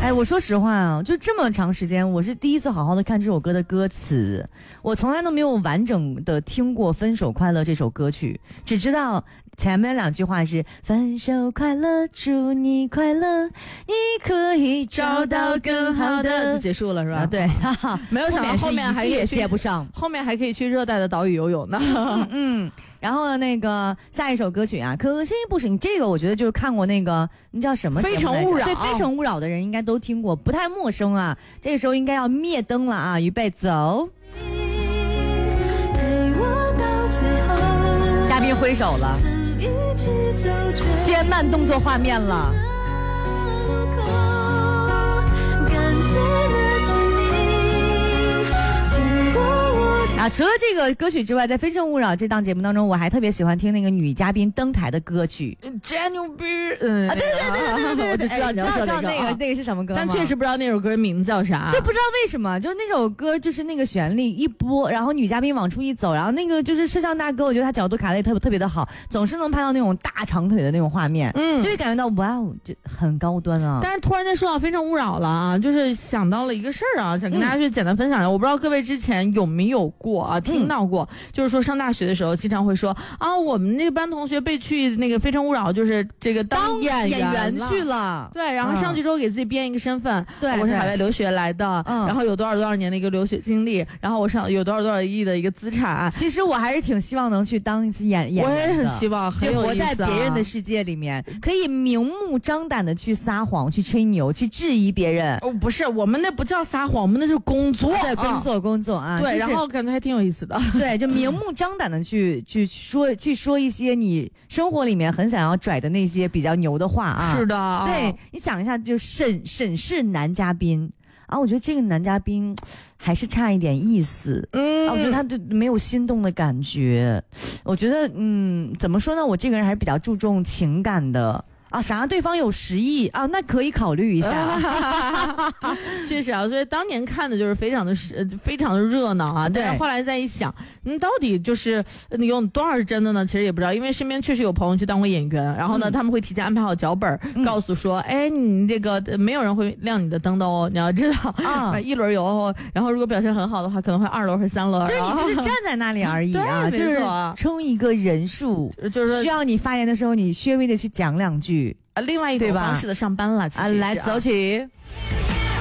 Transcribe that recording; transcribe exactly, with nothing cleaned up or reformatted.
哎，我说实话啊，就这么长时间，我是第一次好好的看这首歌的歌词，我从来都没有完整的听过《分手快乐》这首歌曲，只知道前面两句话是分手快乐，祝你快乐，你可以找到更好的， 就结束了是吧？ 啊、对， 没有想到后面还也接不上， 后面还可以去热带的岛屿游泳呢。 嗯嗯。然后那个下一首歌曲啊，可惜不是你这个，我觉得就是看过那个你叫什么《 非诚勿扰》， 对，《非诚勿扰》的人应该都听过，不太陌生啊。这个时候应该要灭灯了啊，预备走。嘉宾挥手了，切慢动作画面了。啊，除了这个歌曲之外，在《非诚勿扰》这档节目当中，我还特别喜欢听那个女嘉宾登台的歌曲。 January， 嗯， 啊，对对对对对， 我就知道你要说那个， 那个那个是什么歌吗？ 但确实不知道那首歌名叫啥， 就不知道为什么，就那首歌就是那个旋律一播，然后女嘉宾往出一走，然后那个就是摄像大哥，我觉得他角度卡的也特别特别的好，总是能拍到那种大长腿的那种画面，嗯，就会感觉到哇哦，就很高端啊。 但是突然间说到《非诚勿扰》了啊，就是想到了一个事儿啊，想跟大家去简单分享一下。嗯、我不知道各位之前有没有过啊，听到过。嗯，就是说上大学的时候经常会说啊，我们那个班同学被去那个《非诚勿扰》就是这个当演员, 演员去了， 对，然后上去之后给自己编一个身份，对、嗯，我是海外留学来的，嗯，然后有多少多少年的一个留学经历，然后我上有多少多少亿的一个资产。 其实我还是挺希望能去当一次演演员的， 我也很希望，很有意思、啊、 就活在别人的世界里面，可以明目张胆的去撒谎、去吹牛、去质疑别人。 哦，不是，我们那不叫撒谎，我们那是工作， 对，工作、啊、工作啊， 对、 就是， 然后感觉还挺有意思的， 对，就明目张胆的去去说去说一些你生活里面很想要拽的那些比较牛的话啊。 是的， 对，你想一下，就审审视男嘉宾啊，我觉得这个男嘉宾还是差一点意思，嗯，啊、我觉得他就没有心动的感觉。我觉得，嗯，怎么说呢？我这个人还是比较注重情感的。啊，啥？对方有十亿啊，那可以考虑一下。 确实啊，所以当年看的就是非常的非常的热闹啊。但是后来再一想，嗯，到底就是你有多少是真的呢？其实也不知道，因为身边确实有朋友去当过演员，然后呢，嗯、他们会提前安排好脚本，嗯、告诉说，哎，你这个没有人会亮你的灯的哦，你要知道啊，一轮游，然后如果表现很好的话，可能会二轮或三轮。 就是你就是站在那里而已啊，就是冲一个人数， 就是需要你发言的时候，你稍微的去讲两句。 啊，另外一种方式的上班了，其实啊，来走起。